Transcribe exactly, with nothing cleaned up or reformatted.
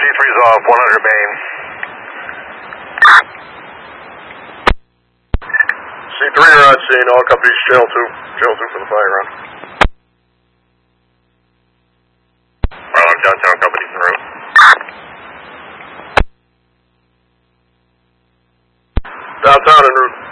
C three's off, one hundred main. C three are on scene, all companies channel two. Channel two for the fire ground. Well, I'm downtown companies en route. Downtown en route.